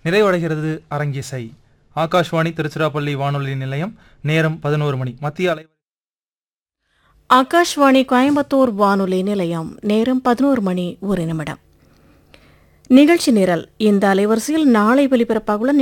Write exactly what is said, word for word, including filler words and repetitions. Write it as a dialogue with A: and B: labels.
A: நிறைவடைகிறது அரங்கிசை. ஆகாஷ்வாணி திருச்சிராப்பள்ளி வானொலி நிலையம். நேரம் பதினோரு மணி. மத்திய அலை
B: ஆகாஷ்வாணி கோயம்புத்தூர் வானொலி நிலையம். நேரம் பதினோரு மணி ஒரு நிமிடம். நிகழ்ச்சி நிரல் இந்த அலைவரிசையில் நாளை ஒலிபரப்பாகுள்ள